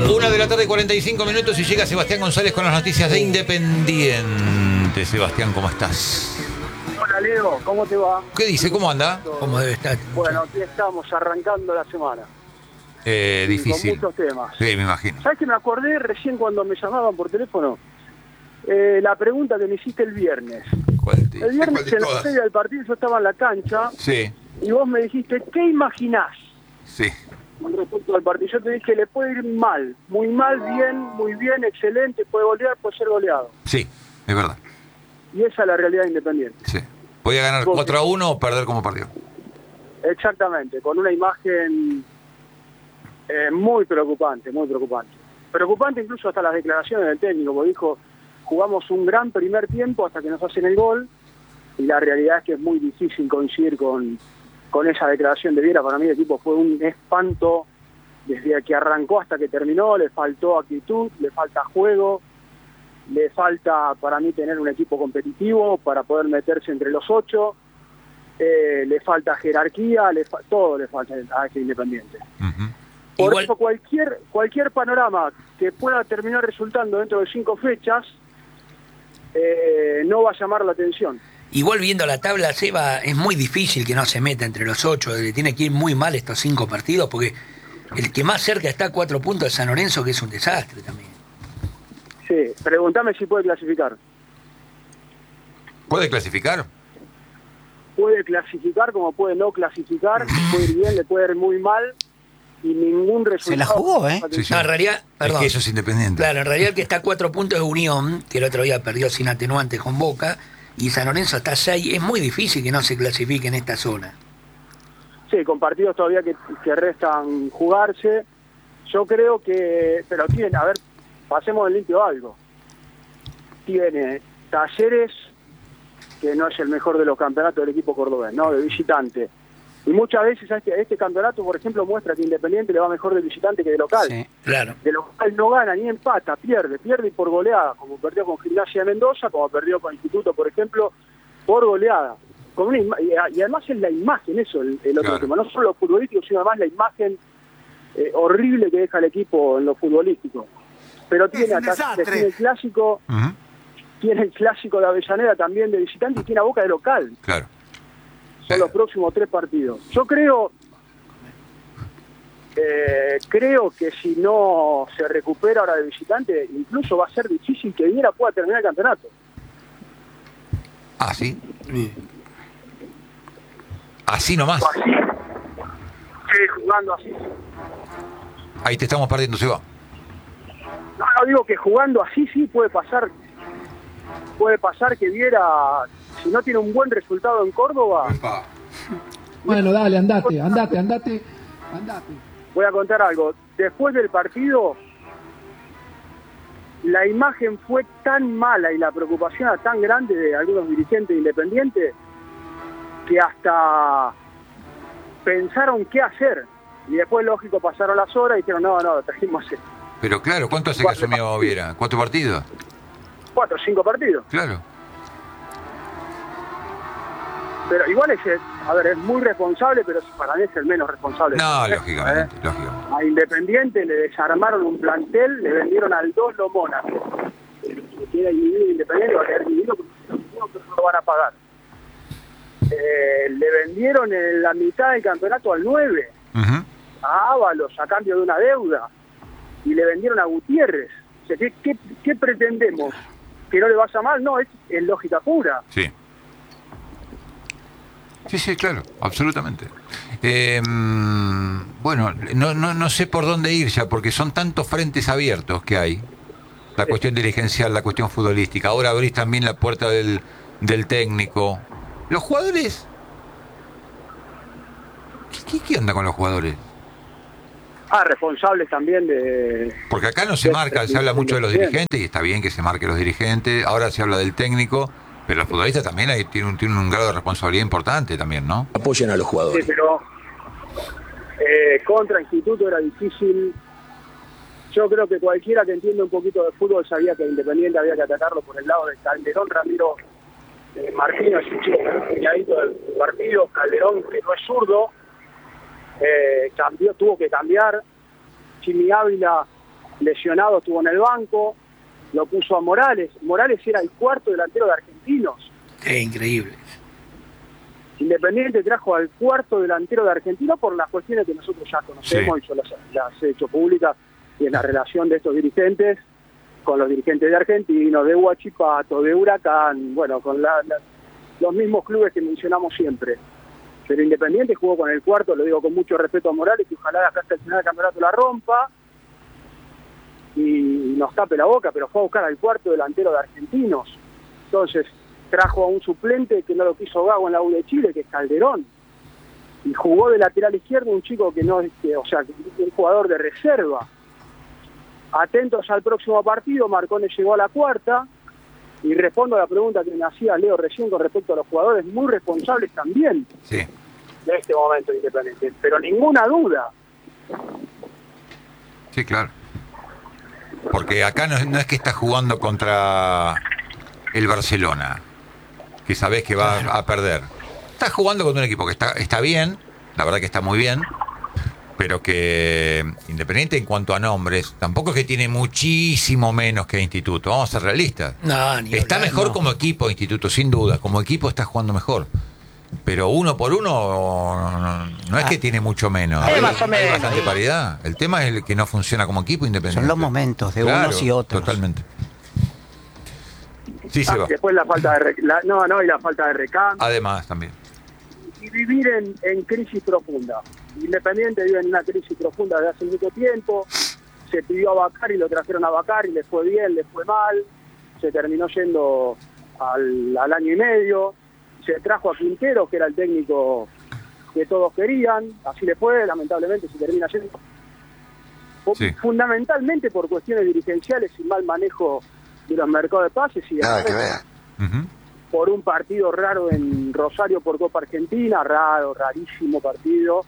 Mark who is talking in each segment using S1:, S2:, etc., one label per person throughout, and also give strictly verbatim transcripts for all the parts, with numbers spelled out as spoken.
S1: Una de la tarde, cuarenta y cinco minutos, y llega Sebastián González con las noticias de Independiente. Sebastián, ¿cómo estás?
S2: Hola Leo, ¿cómo te va?
S1: ¿Qué dice? ¿Cómo anda?
S3: ¿Cómo debe estar?
S2: Bueno, aquí estamos arrancando la semana.
S1: Eh, difícil.
S2: Con muchos temas.
S1: Sí, me imagino.
S2: ¿Sabes que me acordé recién cuando me llamaban por teléfono? Eh, la pregunta que me hiciste el viernes.
S1: ¿Cuál te,
S2: El viernes
S1: cuál de
S2: en la
S1: todas?
S2: previa del partido yo estaba en la cancha
S1: Sí,
S2: y vos me dijiste, ¿qué imaginás
S1: sí.
S2: con respecto al partido? Yo te dije, le puede ir mal, muy mal, bien, muy bien, excelente, puede golear, puede ser goleado.
S1: Sí, es verdad.
S2: Y esa es la realidad de Independiente.
S1: Sí. Podía ganar
S2: Vos-
S1: cuatro a uno o perder como perdió.
S2: Exactamente, con una imagen eh, muy preocupante, muy preocupante. Preocupante incluso hasta las declaraciones del técnico, porque dijo, jugamos un gran primer tiempo hasta que nos hacen el gol, y la realidad es que es muy difícil coincidir con, con esa declaración de Viera. Para mí el equipo fue un espanto desde que arrancó hasta que terminó, le faltó actitud, le falta juego, le falta para mí tener un equipo competitivo para poder meterse entre los ocho, eh, le falta jerarquía, le fa todo le falta a este Independiente.
S1: Uh-huh.
S2: Por
S3: Igual-
S2: eso cualquier cualquier panorama que pueda terminar resultando dentro de cinco fechas eh, no va a llamar la atención.
S3: Igual viendo la tabla, Seba, es muy difícil que no se meta entre los ocho. Le tiene que ir muy mal estos cinco partidos, porque el que más cerca está a cuatro puntos es San Lorenzo, que es un desastre también.
S2: Sí, pregúntame si puede clasificar.
S1: ¿Puede clasificar?
S2: Puede clasificar como puede no clasificar, le puede ir bien, le puede ir muy mal, y ningún resultado.
S4: Se la jugó, ¿eh?
S1: Sí, sí.
S3: No, en realidad, perdón.
S1: Es que eso es Independiente.
S3: Claro, en realidad el que está a cuatro puntos es Unión, que el otro día perdió sin atenuantes con Boca, y San Lorenzo está a seis. Es muy difícil que no se clasifique en esta zona.
S2: Sí, con partidos todavía que, que restan jugarse. Yo creo que, pero tiene, a ver, pasemos en limpio algo. Tiene Talleres, que no es el mejor de los campeonatos del equipo cordobés, ¿no? De visitante. Y muchas veces este, este campeonato, por ejemplo, muestra que Independiente le va mejor de visitante que de local.
S4: Sí.
S3: Claro.
S2: De local no gana ni empata, pierde, pierde y por goleada, como perdió con Gimnasia de Mendoza, como perdió con Instituto, por ejemplo, por goleada. Con una ima- y, y además es la imagen, eso, el, el otro
S1: Claro.
S2: tema, no solo lo futbolístico, sino además la imagen eh, horrible que deja el equipo en lo futbolístico. Pero tiene,
S4: un
S2: acá,
S4: desastre.
S2: tiene el clásico,
S1: Uh-huh.
S2: tiene el clásico de Avellaneda también de visitante y tiene a Boca de local.
S1: Claro.
S2: Son
S1: Eh.
S2: los próximos tres partidos. Yo creo, eh, creo que si no se recupera ahora de visitante, incluso va a ser difícil que Viera pueda terminar el campeonato.
S1: Ah, ¿sí? Así nomás.
S2: O así. Sí, jugando así.
S1: Ahí te estamos perdiendo, Seba.
S2: No, no digo que jugando así sí puede pasar, puede pasar que Viera, si no tiene un buen resultado en Córdoba,
S5: Bueno, dale, andate, andate, andate, andate.
S2: voy a contar algo. Después del partido, la imagen fue tan mala y la preocupación era tan grande de algunos dirigentes independientes que hasta pensaron qué hacer. Y después, lógico, pasaron las horas y dijeron, no, no, trajimos
S1: Pero claro, ¿cuánto hace que
S2: Cuatro
S1: asumió
S2: partidos.
S1: Viera? ¿Cuatro partidos?
S2: cuatro o cinco partidos.
S1: Claro.
S2: Pero igual es, a ver, es muy responsable, pero para mí es el menos responsable.
S1: No,
S2: ¿Eh?
S1: lógicamente, lógicamente.
S2: A Independiente le desarmaron un plantel, le vendieron al dos lo Mónaco. Que quiera dividir Independiente va a quedar dividido porque no lo van a pagar. Eh, le vendieron en la mitad del campeonato al nueve,
S1: Uh-huh.
S2: a Ábalos, a cambio de una deuda, y le vendieron a Gutiérrez. O sea, ¿qué, qué, qué pretendemos? ¿Que no le vaya mal? No, es, es lógica pura.
S1: Sí. Sí, sí, claro, absolutamente. Eh, bueno, no, no, no sé por dónde ir ya, porque son tantos frentes abiertos que hay. La cuestión dirigencial, la cuestión futbolística. Ahora abrís también la puerta del, del técnico. Los jugadores... ¿Qué, qué, qué onda con los jugadores?
S2: Ah, responsables también de...
S1: Porque acá no se marca, se habla mucho de los dirigentes y está bien que se marque los dirigentes. Ahora se habla del técnico, pero los futbolistas también hay, tienen, un, tienen un grado de responsabilidad importante también, ¿no?
S6: Apoyen a los
S2: Sí,
S6: jugadores.
S2: pero eh, contra Instituto era difícil. Yo creo que cualquiera que entienda un poquito de fútbol sabía que Independiente había que atacarlo por el lado de Calderón. Ramiro eh, Martínez, un chico peñadito del partido. Calderón, que no es zurdo, eh, cambió, tuvo que cambiar. Jimmy Ávila lesionado estuvo en el banco, lo puso a Morales. Morales era el cuarto delantero de Argentinos.
S3: Es increíble.
S2: Independiente trajo al cuarto delantero de Argentinos por las cuestiones que nosotros ya conocemos, sí. Y yo las, las he hecho públicas, y en la relación de estos dirigentes con los dirigentes de Argentinos, de Huachipato, de Huracán, bueno, con la, la, los mismos clubes que mencionamos siempre. Pero Independiente jugó con el cuarto, lo digo con mucho respeto a Morales, que ojalá acá hasta el final del campeonato la rompa y nos tape la boca, pero fue a buscar al cuarto delantero de Argentinos. Entonces trajo a un suplente que no lo quiso Gago en la U de Chile, que es Calderón, y jugó de lateral izquierdo un chico que no es, que, o sea, un jugador de reserva. Atentos al próximo partido, Marcone llegó a la cuarta, y respondo a la pregunta que me hacía Leo recién con respecto a los jugadores muy responsables también,
S1: sí,
S2: de este momento Independiente, pero ninguna duda.
S1: Sí, claro. Porque acá no, no es que estás jugando contra el Barcelona, que sabés que va a perder. Estás jugando con un equipo que está, está bien, la verdad que está muy bien, pero que Independiente en cuanto a nombres, tampoco es que tiene muchísimo menos que Instituto, vamos a ser realistas.
S3: No, ni
S1: está
S3: hablar,
S1: mejor
S3: no.
S1: como equipo Instituto, sin duda, como equipo está jugando mejor. Pero uno por uno no, no es que tiene mucho menos.
S4: Eh,
S1: Hay,
S4: más o menos.
S1: hay bastante paridad. El tema es el que no funciona como equipo Independiente.
S4: Son los momentos de
S1: Claro,
S4: unos y otros.
S1: Totalmente. Sí, se
S2: Ah,
S1: va.
S2: después la falta de rec- la, no, no, y la falta de recambio.
S1: Además, también.
S2: Y vivir en, en crisis profunda. Independiente vive en una crisis profunda desde hace mucho tiempo. Se pidió a Bacari, lo trajeron a Bacari, le fue bien, le fue mal. Se terminó yendo al, al año y medio. Se trajo a Quintero, que era el técnico que todos querían. Así le fue, lamentablemente se termina yendo.
S1: Sí.
S2: Fundamentalmente por cuestiones dirigenciales y mal manejo de los mercados de pases y de
S6: Nada que ver.
S1: Uh-huh.
S2: por un partido raro en Rosario por Copa Argentina, raro, rarísimo partido,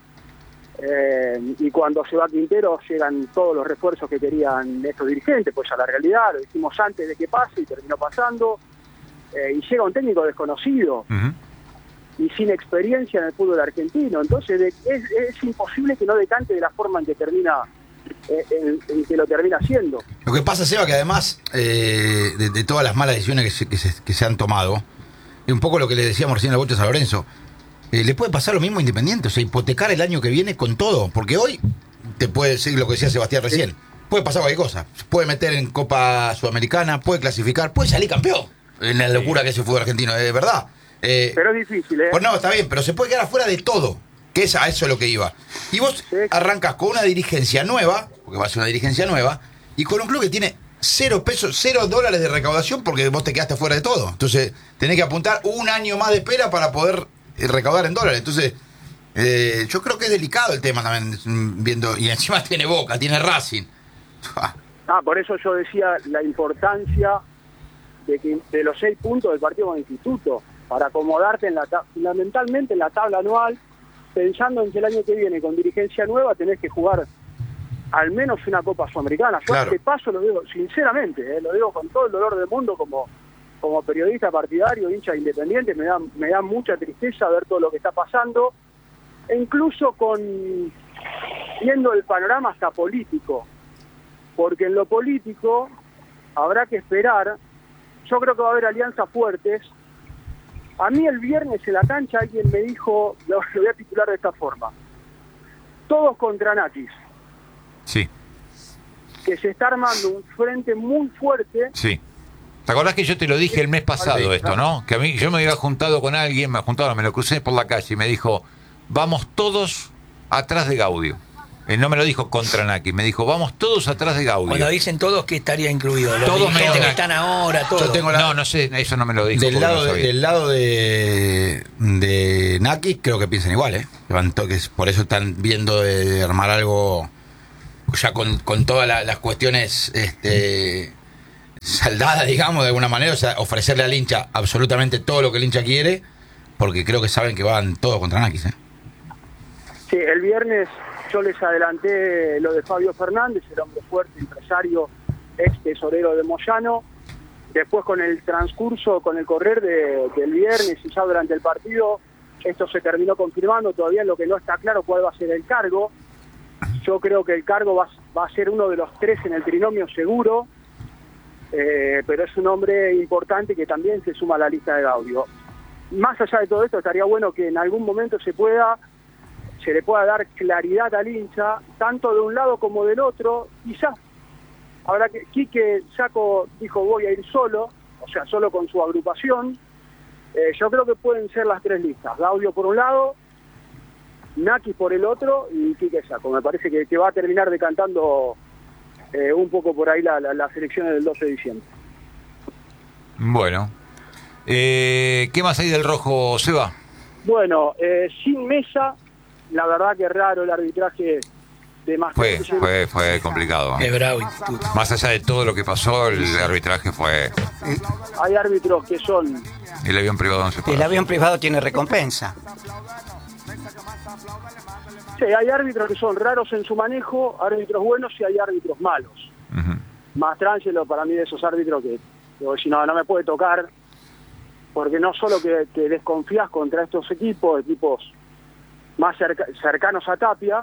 S2: eh, y cuando se va Quintero llegan todos los refuerzos que querían estos dirigentes, pues a la realidad, lo dijimos antes de que pase y terminó pasando, eh, y llega un técnico desconocido
S1: Uh-huh.
S2: y sin experiencia en el fútbol argentino, entonces de, es, es imposible que no decante de la forma en que termina, eh, en, en que lo termina haciendo.
S7: Lo que pasa, Seba, que además eh, de, de todas las malas decisiones que se, que se, que se han tomado, y un poco lo que le decíamos recién a la vuelta a San Lorenzo, eh, le puede pasar lo mismo a Independiente, o sea, hipotecar el año que viene con todo, porque hoy te puede decir lo que decía Sebastián recién, sí. Puede pasar cualquier cosa, puede meter en Copa Sudamericana, puede clasificar, puede salir campeón, en la locura que es el fútbol argentino, es verdad. Eh,
S2: Pero es difícil, ¿eh?
S7: Pues no, está bien, pero se puede quedar afuera de todo, que es a eso es lo que iba. Y vos
S2: Sí.
S7: arrancás con una dirigencia nueva, porque va a ser una dirigencia nueva, y con un club que tiene cero pesos, cero dólares de recaudación porque vos te quedaste fuera de todo. Entonces, tenés que apuntar un año más de espera para poder eh, recaudar en dólares. Entonces, eh, yo creo que es delicado el tema también, mm, viendo, y encima tiene Boca, tiene Racing.
S2: Ah, por eso yo decía la importancia de que de los seis puntos del partido con Instituto, para acomodarte en la ta- fundamentalmente en la tabla anual, pensando en que el año que viene con dirigencia nueva tenés que jugar al menos una Copa Sudamericana. Yo
S7: Claro.
S2: a este paso lo digo sinceramente, eh, lo digo con todo el dolor del mundo como, como periodista partidario, hincha Independiente, me da, me da mucha tristeza ver todo lo que está pasando, e incluso con viendo el panorama hasta político, porque en lo político habrá que esperar. Yo creo que va a haber alianzas fuertes. A mí el viernes en la cancha alguien me dijo, lo, lo voy a titular de esta forma, todos contra Nakis,
S1: Sí,
S2: que se está armando un frente muy fuerte.
S1: sí. ¿Te acordás que yo te lo dije el mes pasado esto, no? Que a mí yo me había juntado con alguien, me juntado, me lo crucé por la calle y me dijo, vamos todos atrás de Gaudio. Él no me lo dijo contra Naki, me dijo, vamos todos atrás de Gaudio.
S3: Cuando dicen todos, ¿qué estaría incluido? Los
S1: Todos
S3: dirigentes
S1: menos-
S3: que están ahora, todos.
S7: Yo tengo la-
S1: No, no sé, eso no me lo dijo.
S7: Del
S1: porque no
S7: lado, de,
S1: sabía.
S7: del lado de, de Naki, creo que piensan igual, ¿eh? Levantó, que es- por eso están viendo de, de armar algo ya con, con todas la- las cuestiones este, saldadas, digamos, de alguna manera. O sea, ofrecerle al hincha absolutamente todo lo que el hincha quiere, porque creo que saben que van todos contra Naki, ¿eh?
S2: Sí, el viernes yo les adelanté lo de Fabio Fernández, el hombre fuerte, empresario, ex tesorero de Moyano. Después con el transcurso, con el correr de, del viernes y ya durante el partido, esto se terminó confirmando. Todavía en lo que no está claro cuál va a ser el cargo. Yo creo que el cargo va, va a ser uno de los tres en el trinomio seguro, eh, pero es un hombre importante que también se suma a la lista de Gaudio. Más allá de todo esto, estaría bueno que en algún momento se pueda se le pueda dar claridad al hincha, tanto de un lado como del otro. Quizás habrá que Quique Chaco dijo voy a ir solo, o sea, solo con su agrupación. Eh, yo creo que pueden ser las tres listas, Gaudio por un lado, Naki por el otro y Quique Chaco. Me parece que, que va a terminar decantando eh, un poco por ahí la, la, las elecciones del doce de diciembre.
S1: Bueno, eh, ¿qué más hay del rojo, Seba?
S2: Bueno, eh, sin Mesa, la verdad que raro el arbitraje de más.
S1: Fue, fue, fue complicado.
S3: Qué bravo instituto.
S1: Más allá de todo lo que pasó, el arbitraje fue...
S2: Hay árbitros que son...
S1: El avión privado no se paga.
S4: El avión privado tiene recompensa.
S2: Sí, hay árbitros que son raros en su manejo, árbitros buenos y hay árbitros malos.
S1: Uh-huh.
S2: Mastrangelo para mí de esos árbitros que, que si no, no me puede tocar, porque no solo que, que desconfías contra estos equipos, equipos más cerca, cercanos a Tapia,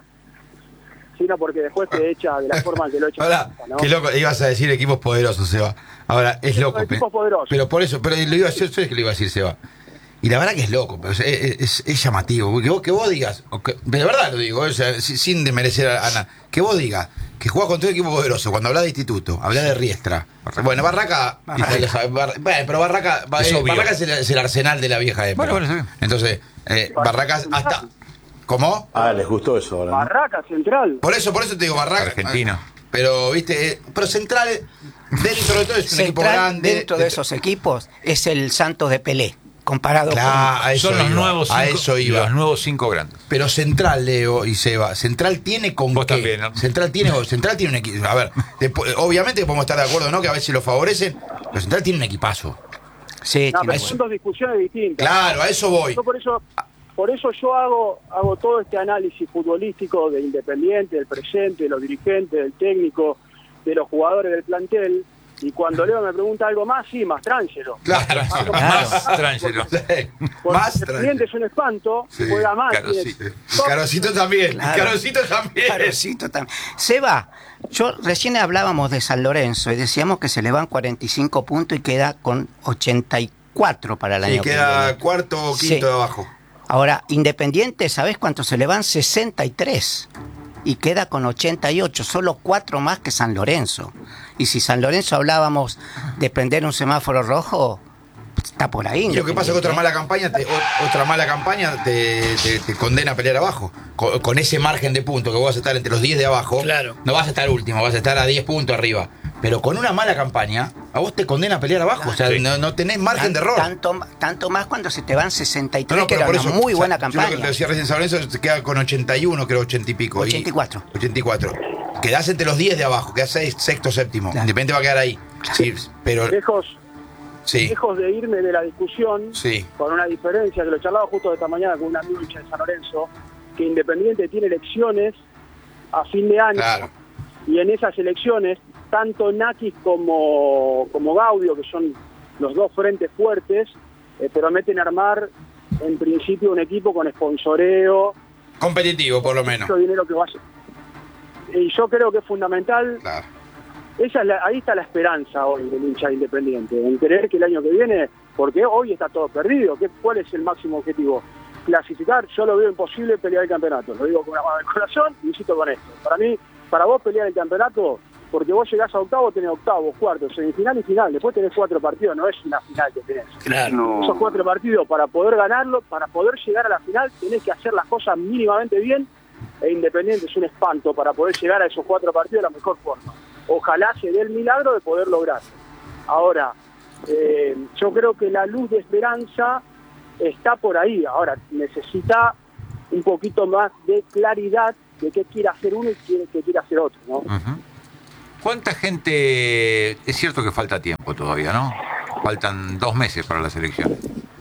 S2: sino porque después te echa de la forma en que lo echa.
S7: Ahora,
S2: ¿no?
S7: qué loco, ibas a decir equipos poderosos, Seba. Ahora, es loco.
S2: Equipos
S7: pe-
S2: poderosos.
S7: Pero por eso, pero lo iba a decir, yo sé que lo iba a decir, Seba. Y la verdad que es loco, pero es, es, es llamativo. Que vos, que vos digas, o que- de verdad lo digo, o sea, sin sin desmerecer a Ana, que vos digas que jugás contra un equipo poderoso, cuando hablas de instituto, hablas de Riestra. Bueno, Barraca,
S4: Barraca.
S7: Bar- bueno, pero Barraca,
S1: Es
S7: eh,
S1: obvio.
S7: Barraca es el, es el arsenal de la vieja época.
S1: Bueno, bueno, sí.
S7: Entonces, eh, Barraca hasta. ¿Cómo?
S6: Ah, les gustó eso ahora, ¿no?
S2: Barraca Central.
S7: Por eso, por eso te digo Barraca.
S1: Argentino.
S7: Pero, viste, eh, pero Central, dentro de todo, es un equipo
S4: Central,
S7: grande.
S4: dentro de esos equipos, es el Santos de Pelé, comparado
S7: Claro, a eso
S1: Son los
S7: iba,
S1: nuevos
S7: a
S1: cinco,
S7: eso iba.
S1: los nuevos cinco grandes.
S7: Pero Central, Leo y Seba, Central tiene con
S1: Vos
S7: qué.
S1: también, ¿no?
S7: Central tiene, Central tiene un equipo. A ver, después, obviamente podemos estar de acuerdo, ¿no? Que a veces lo favorecen, pero Central tiene un equipazo.
S4: con... Sí,
S2: No,
S4: tiene
S2: pero
S4: razón.
S2: son dos discusiones distintas.
S7: Claro, a eso voy.
S2: Yo por eso, por eso yo hago, hago todo este análisis futbolístico de Independiente, del presente, de los dirigentes, del técnico, de los jugadores del plantel. Y cuando Leo me pregunta algo más, sí, Mastrangelo.
S7: Claro,
S1: Más Trangelo.
S2: Porque
S7: más
S2: Independiente es un espanto,
S7: Sí,
S2: juega más.
S1: claro,
S2: tiene
S1: sí.
S2: top.
S7: Carosito también,
S4: Claro.
S7: Carosito también.
S4: Carosito también. Seba, yo recién hablábamos de San Lorenzo y decíamos que se le van cuarenta y cinco puntos y queda con ochenta y cuatro para el
S7: Sí,
S4: año que
S7: queda
S4: viene.
S7: cuarto o quinto
S4: Sí.
S7: de abajo.
S4: Ahora, Independiente, ¿sabés cuánto se le van? sesenta y tres. Y queda con ochenta y ocho, solo cuatro más que San Lorenzo. Y si San Lorenzo hablábamos de prender un semáforo rojo, está por ahí.
S7: Y lo que pasa es que otra
S4: Independiente.
S7: mala campaña te, o- otra mala campaña te, te- te condena a pelear abajo. Con, con ese margen de puntos que vos vas a estar entre los diez de abajo,
S3: Claro.
S7: no vas a estar último, vas a estar a diez puntos arriba. Pero con una mala campaña, a vos te condena a pelear abajo. O sea,
S1: Sí.
S7: no, no tenés margen
S4: Tan-
S7: de error.
S4: Tanto, tanto más cuando se te van sesenta y tres,
S7: No, no,
S4: que
S7: pero
S4: era
S7: por
S4: una
S7: eso,
S4: muy
S7: o sea,
S4: buena
S7: yo lo que
S4: campaña.
S7: te decía recién, San Lorenzo se queda con ochenta y uno, creo, ochenta y pico. y-
S4: ochenta y cuatro.
S7: ochenta y cuatro. Quedás entre los diez de abajo, quedás seis, sexto, séptimo.
S4: Claro.
S7: Independiente va a quedar ahí. Sí, pero
S2: Lejos,
S7: sí,
S2: lejos de irme de la discusión,
S7: sí.
S2: con una diferencia que lo charlaba justo esta mañana con un amigo hincha de San Lorenzo, que Independiente tiene elecciones a fin de año,
S7: Claro.
S2: y en esas elecciones, tanto Nakis como, como Gaudio, que son los dos frentes fuertes, eh, prometen armar en principio un equipo con sponsoreo,
S7: Competitivo, por lo menos.
S2: mucho dinero que vaya. Y yo creo que es fundamental.
S7: Claro.
S2: Esa es la- ahí está la esperanza hoy del hincha de Independiente, en creer que el año que viene, porque hoy está todo perdido, ¿qué, ¿cuál es el máximo objetivo? Clasificar, yo lo veo imposible pelear el campeonato, lo digo con una mano del corazón y insisto con esto. Para mí, para vos pelear el campeonato, porque vos llegás a octavo, tenés octavo, cuarto, semifinal y final, después tenés cuatro partidos, no es una final que tenés.
S3: Claro.
S2: Esos cuatro partidos, para poder ganarlo, para poder llegar a la final, tenés que hacer las cosas mínimamente bien, e Independiente es un espanto para poder llegar a esos cuatro partidos de la mejor forma. Ojalá se dé el milagro de poder lograrlo. Ahora, eh, yo creo que la luz de esperanza está por ahí. Ahora, necesita un poquito más de claridad de qué quiere hacer uno y qué, qué quiere hacer otro, ¿no?
S1: Ujú. ¿Cuánta gente? Es cierto que falta tiempo todavía, ¿no? Faltan dos meses para las elecciones.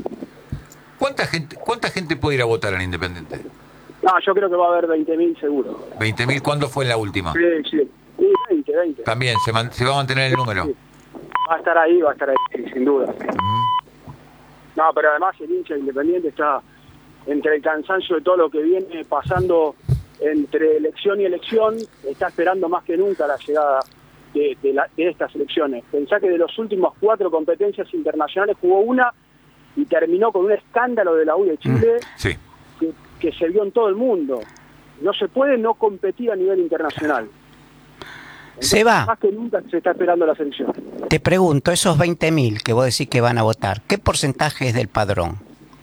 S1: ¿Cuánta gente, cuánta gente puede ir a votar en Independiente?
S2: No, yo creo que va a haber veinte mil seguro.
S1: ¿veinte mil? ¿Cuándo fue la última?
S2: Sí, sí. Sí, veinte, veinte.
S1: También, se, man- se va a mantener el número.
S2: Sí. Va a estar ahí, va a estar ahí, sí, sin duda.
S1: Ujú.
S2: No, pero además el hincha Independiente está entre el cansancio de todo lo que viene pasando entre elección y elección está esperando más que nunca la llegada de, de, la, de estas elecciones. Pensá que de los últimos cuatro competencias internacionales jugó una y terminó con un escándalo de la U de Chile
S1: Mm, sí.
S2: que, que se vio en todo el mundo. No se puede no competir a nivel internacional. Entonces,
S4: Seba,
S2: más que nunca se está esperando la selección.
S4: te pregunto, esos veinte mil que vos decís que van a votar, ¿qué porcentaje es del padrón?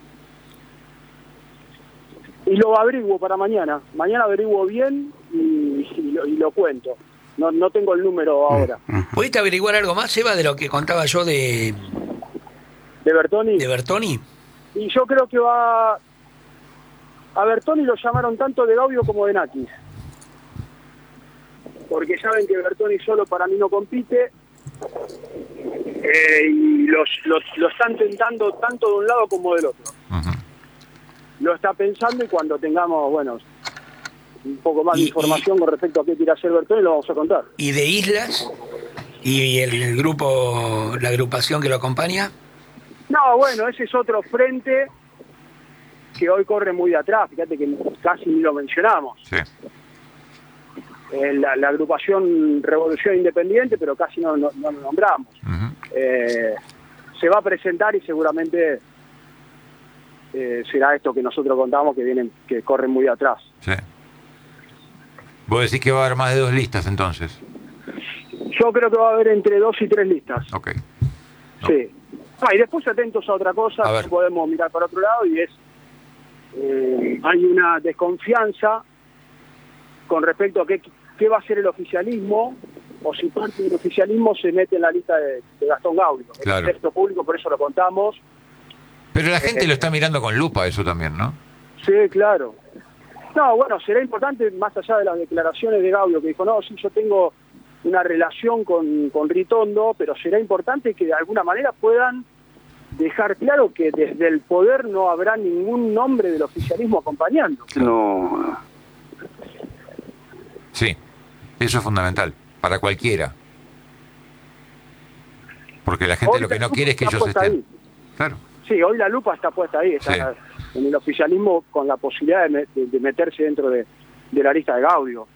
S2: Y lo averiguo para mañana. Mañana averiguo bien y, y, lo, y lo cuento. No, no tengo el número ahora.
S3: ¿Pudiste averiguar algo más, Eva, de lo que contaba yo de,
S2: ¿De Bertoni?
S3: de Bertoni?
S2: Y yo creo que va... A Bertoni lo llamaron tanto de Gaudio como de Nakis. Porque saben que Bertoni solo para mí no compite. Eh, y los, los, lo están tentando tanto de un lado como del otro.
S1: Ujú.
S2: Lo está pensando y cuando tengamos, bueno, un poco más
S3: Y-
S2: de información con respecto a qué quiere hacer Bertoni, lo vamos a contar.
S3: ¿Y de Islas? ¿Y el, el grupo, la agrupación que lo acompaña?
S2: No, bueno, ese es otro frente que hoy corre muy de atrás. Fíjate que casi ni lo mencionamos.
S1: Sí.
S2: Eh, la, la agrupación Revolución Independiente, pero casi no, no, no lo nombramos.
S1: Ujú.
S2: Eh, se va a presentar y seguramente eh, será esto que nosotros contamos, que vienen, que corren muy de atrás.
S1: Sí. Vos decís que va a haber más de dos listas entonces.
S2: Yo creo que va a haber entre dos y tres listas.
S1: Ok.
S2: Sí. Ah, y después atentos a otra cosa,
S1: A ver.
S2: que podemos mirar para otro lado, y es, eh, hay una desconfianza con respecto a qué, qué va a ser el oficialismo, o si parte del oficialismo se mete en la lista de, de Gastón Gaudio.
S1: Claro.
S2: El texto público, por eso lo contamos.
S1: Pero la gente lo está mirando con lupa eso también, ¿no?
S2: Sí, claro. No, bueno, será importante, más allá de las declaraciones de Gaudio, que dijo, no, sí, yo tengo una relación con, con Ritondo, pero será importante que de alguna manera puedan dejar claro que desde el poder no habrá ningún nombre del oficialismo acompañando.
S6: No,
S1: Sí. Eso es fundamental. Para cualquiera. Porque la gente
S2: Hoy
S1: lo que
S2: la
S1: no
S2: lupa
S1: quiere es que
S2: está
S1: ellos
S2: puesta
S1: estén.
S2: ahí.
S1: Claro.
S2: Sí, hoy la lupa está puesta ahí, está en el oficialismo con la posibilidad de, me- de- de meterse dentro de, de la lista de Gaudio.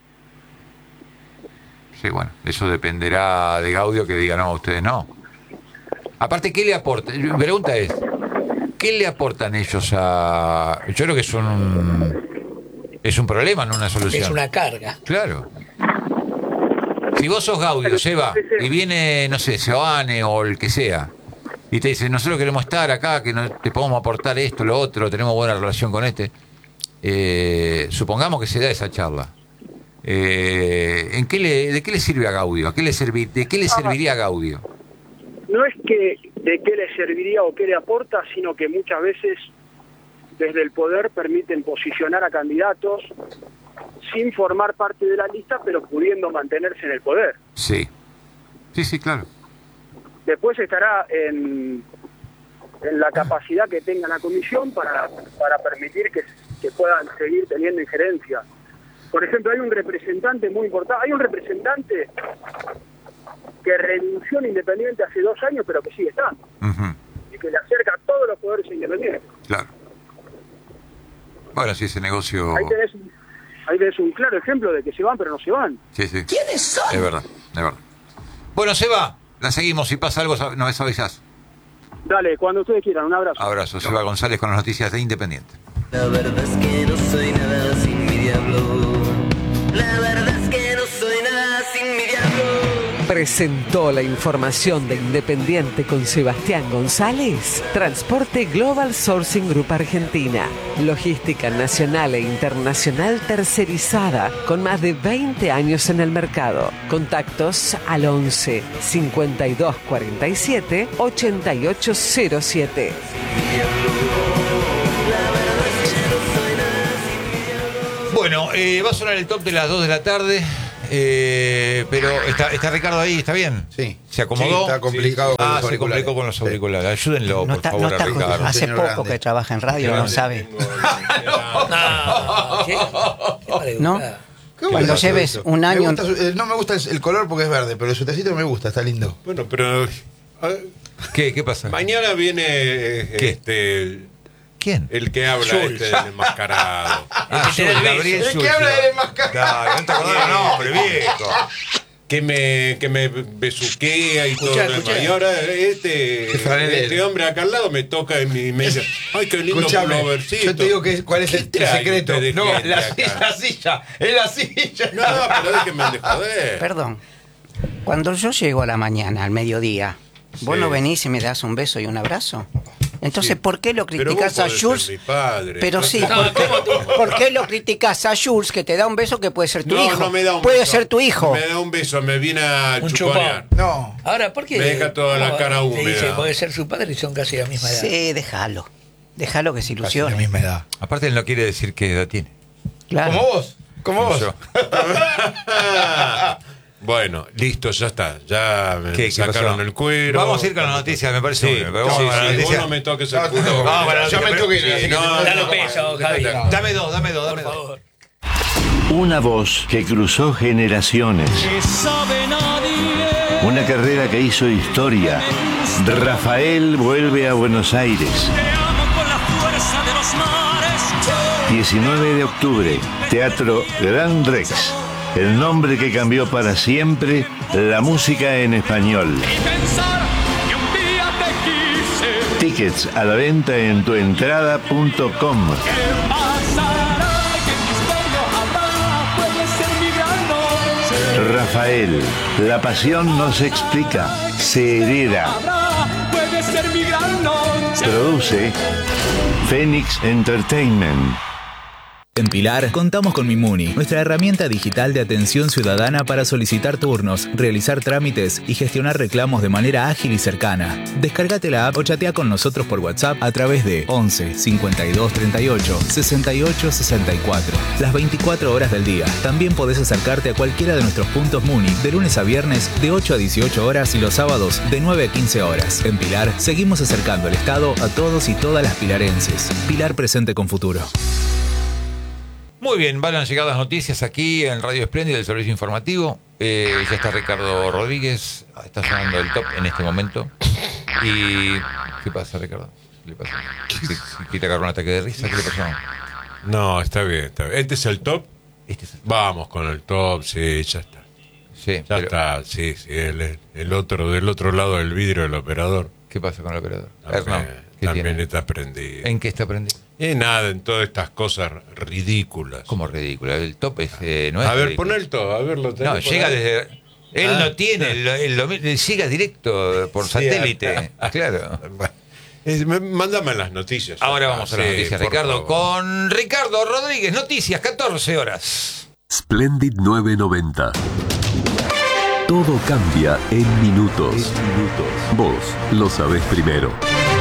S1: Sí, bueno, eso dependerá de Gaudio que diga no, a ustedes no. Aparte, ¿qué le aporta? Mi pregunta es, ¿qué le aportan ellos a...? Yo creo que es un, es un problema, no una solución.
S3: Es una carga.
S1: Claro. Si vos sos Gaudio, Seba, y viene, no sé, Seoane o el que sea, y te dice, nosotros queremos estar acá, que no, te podemos aportar esto, lo otro, tenemos buena relación con este, eh, supongamos que se da esa charla. Eh, ¿en qué le, ¿De qué le sirve a Gaudio? ¿A qué le servi, ¿De qué le serviría a Gaudio?
S2: No es que de qué le serviría o qué le aporta, sino que muchas veces desde el poder permiten posicionar a candidatos sin formar parte de la lista, pero pudiendo mantenerse en el poder.
S1: Sí. Sí, sí, claro.
S2: Después estará en, en la capacidad que tenga la comisión para, para permitir que, que puedan seguir teniendo injerencia. Por ejemplo, hay un representante muy importante, hay un representante que renunció en Independiente hace dos años, pero que sigue estando,
S1: Ujú,
S2: y que le acerca a todos los poderes independientes.
S1: claro. Bueno, sí, ese negocio...
S2: Ahí tenés, un- ahí tenés un claro ejemplo de que se van, pero no se van.
S1: Sí, sí. ¿Quiénes son? Es verdad, es verdad. Bueno, Seba, la seguimos. Si pasa algo, nos avisás.
S2: Dale, cuando ustedes quieran, un abrazo.
S1: Abrazo. Seba González con las noticias de Independiente.
S8: La verdad es que no soy nada sin mi diablo. La verdad es que no soy nada sin mi diablo.
S9: Presentó la información de Independiente con Sebastián González. Transporte Global Sourcing Group Argentina. Logística nacional e internacional tercerizada con más de veinte años en el mercado. Contactos al once cincuenta y dos cuarenta y siete ochenta y ocho cero siete.
S1: Bueno, eh, va a sonar el top de las dos de la tarde. Eh, pero está, está Ricardo ahí, ¿está bien?
S7: Sí.
S1: ¿Se acomodó?
S7: Sí, está complicado con
S1: Ah,
S7: los
S1: se
S7: auriculares.
S1: complicó con los
S7: Sí.
S1: auriculares. Ayúdenlo,
S4: No
S1: por
S4: está,
S1: favor,
S4: no está
S1: a Ricardo.
S4: hace
S7: Señor
S4: poco
S7: grande.
S4: que trabaja en radio, no sabe.
S3: No, ¿qué? Qué maleducada.
S4: ¿No?
S7: ¿Qué
S4: Cuando
S7: gusta
S4: lleves
S7: eso?
S4: un
S7: Me
S4: año-
S7: gusta su- eh, no me gusta el, el color porque es verde, pero el suétercito me gusta, está lindo.
S10: Bueno, pero a ver,
S1: ¿Qué, qué pasa?
S10: mañana viene eh,
S1: ¿Qué?
S10: este
S1: ¿Quién?
S6: El que habla
S3: Schulz.
S6: este del enmascarado.
S1: Ah,
S3: que te da el beso.
S1: Gabriel
S7: El que
S1: Schulz.
S7: habla del enmascarado.
S1: Claro, no te acordás del nombre, viejo.
S6: Que me, que me besuquea y
S3: Escuchá,
S6: todo lo
S3: escuchá.
S6: demás. Y ahora este,
S7: Qué franelero.
S6: este hombre acá al lado me toca y me, me dice, ay, qué lindo
S7: Escuchame,
S6: pullovercito.
S7: yo te digo que, cuál es
S6: ¿Qué
S7: el, el
S6: trae
S7: secreto.
S6: usted de
S7: No,
S6: gente
S7: la,
S6: acá?
S7: silla, la silla, es la silla.
S6: No, pero déjenme de joder.
S4: Perdón. Cuando yo llego a la mañana, al mediodía, ¿vos
S6: Sí.
S4: no venís y me das un beso y un abrazo? Entonces,
S6: Sí.
S4: ¿por qué lo
S6: Pero
S4: criticás
S6: vos
S4: a
S6: podés
S4: Jules?
S6: ser mi padre.
S4: Pero
S6: No
S4: sí,
S6: te-
S4: ¿por qué, por qué lo criticás a Jules que te da un beso que puede ser tu
S6: No,
S4: hijo?
S6: no me da un
S4: puede
S6: beso.
S4: ser tu hijo.
S6: Me da un beso, me viene a
S3: Un
S6: chuponear.
S3: chupón.
S7: No.
S3: Ahora, ¿por qué?
S6: Me deja toda la
S3: ¿Cómo
S6: cara
S3: te
S6: húmeda.
S3: dice, puede ser su padre y son casi la misma edad.
S4: Sí, déjalo. Déjalo que se
S7: Casi la
S4: ilusione.
S7: misma edad.
S1: Aparte, él no quiere decir qué edad tiene.
S4: Claro.
S7: Como vos, como vos.
S1: Yo.
S6: Bueno, listo, ya está. Ya me
S1: ¿Qué- qué
S6: sacaron
S1: pasó?
S6: el cuero.
S1: Vamos a ir con las noticias, me parece.
S6: Sí,
S1: muy bien, pero
S6: sí,
S1: vamos a la
S6: sí,
S1: noticia.
S6: vos no me toques el
S7: No,
S6: culo.
S7: no,
S1: Vamos a la
S7: ya me
S1: noticia,
S7: toqué.
S6: Sí,
S7: así que
S6: no,
S7: no-
S3: Dale
S6: no,
S3: un beso,
S6: no,
S3: Javi.
S6: no.
S1: Dame dos, dame dos,
S3: Por
S1: dame dos.
S3: favor.
S10: Una voz que cruzó generaciones. Una carrera que hizo historia. Rafael vuelve a Buenos Aires. diecinueve de octubre, Teatro Gran Rex. El nombre que cambió para siempre la música en español. Tickets a la venta en tuentrada punto com. Rafael, la pasión no se explica, se hereda. Produce Phoenix Entertainment.
S11: En Pilar contamos con Mimuni, nuestra herramienta digital de atención ciudadana para solicitar turnos, realizar trámites y gestionar reclamos de manera ágil y cercana. Descárgate la app o chatea con nosotros por WhatsApp a través de once cincuenta y dos treinta y ocho sesenta y ocho sesenta y cuatro. Las veinticuatro horas del día. También podés acercarte a cualquiera de nuestros puntos Muni de lunes a viernes de ocho a dieciocho horas y los sábados de nueve a quince horas. En Pilar seguimos acercando el Estado a todos y todas las pilarenses. Pilar presente con futuro.
S1: Muy bien, van a llegar las noticias aquí en Radio Espléndida, el servicio informativo. Eh, ya está Ricardo Rodríguez, está sonando el top en este momento. Y ¿qué pasa, Ricardo? ¿Qué le pasa? ¿Qué- ¿Quiere agarrar un ataque de risa? ¿Qué le pasó?
S6: No, está bien, está bien. ¿Este es el top?
S1: Este es el-
S6: Vamos con el top, sí, ya está.
S1: Sí,
S6: Ya
S1: pero
S6: está, sí, sí, el, el otro, del otro lado del vidrio del operador.
S1: ¿qué pasa con el operador?
S6: También,
S1: Hernán, ¿qué
S6: también
S1: tiene?
S6: está prendido.
S1: ¿En qué está prendido?
S6: Y nada, en todas estas cosas ridículas.
S1: Como ridículo. El top es, eh, no es
S6: a ver,
S1: ridículo.
S6: pon el top, a ver, lo tenés
S1: No,
S6: por
S1: llega
S6: ahí.
S1: desde... Él
S6: Ah.
S1: no tiene, él, él lo- él llega directo por
S6: Sí,
S1: satélite.
S6: acá.
S1: Claro.
S6: Bueno, es- me- mándame las noticias. ya
S1: Ahora
S6: está,
S1: vamos a las
S6: sí,
S1: noticias,
S6: por
S1: Ricardo,
S6: favor.
S1: con Ricardo Rodríguez. Noticias, catorce horas.
S12: Splendid nueve noventa. Todo cambia en minutos. Vos lo sabés primero.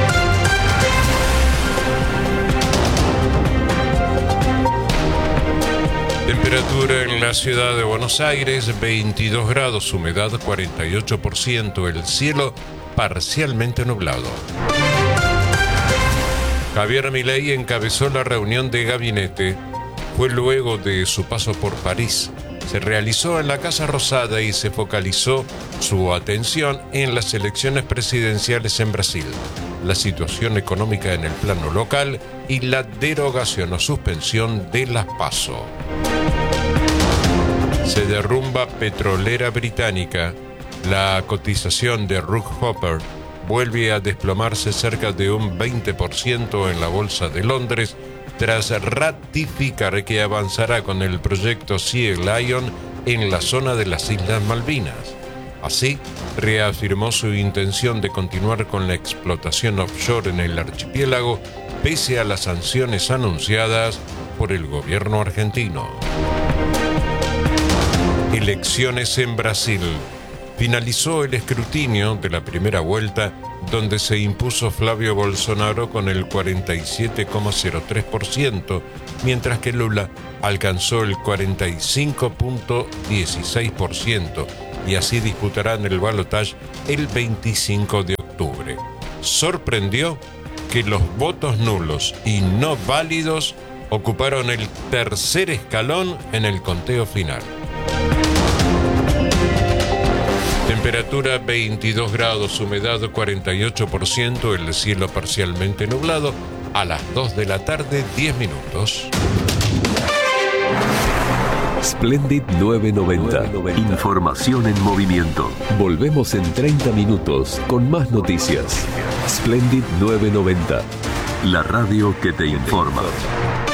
S6: Temperatura en la ciudad de Buenos Aires, veintidós grados, humedad cuarenta y ocho por ciento, el cielo parcialmente nublado. Javier Milei encabezó la reunión de gabinete. Fue luego de su paso por París. Se realizó en la Casa Rosada y se focalizó su atención en las elecciones presidenciales en Brasil, la situación económica en el plano local y la derogación o suspensión de las PASO. Se derrumba petrolera británica. La cotización de Rockefeller vuelve a desplomarse cerca de un veinte por ciento en la Bolsa de Londres tras ratificar que avanzará con el proyecto Sea Lion en la zona de las Islas Malvinas. Así, reafirmó su intención de continuar con la explotación offshore en el archipiélago pese a las sanciones anunciadas por el gobierno argentino. Elecciones en Brasil. Finalizó el escrutinio de la primera vuelta, donde se impuso Flavio Bolsonaro con el cuarenta y siete coma cero tres por ciento, mientras que Lula alcanzó el cuarenta y cinco coma dieciséis por ciento y así disputarán el balotaje el veinticinco de octubre. Sorprendió que los votos nulos y no válidos ocuparon el tercer escalón en el conteo final. Temperatura veintidós grados, humedad cuarenta y ocho por ciento, el cielo parcialmente nublado. a las dos de la tarde, diez minutos.
S12: Splendid nueve noventa. Información en movimiento. Volvemos en treinta minutos con más noticias. Splendid nueve noventa. La radio que te informa.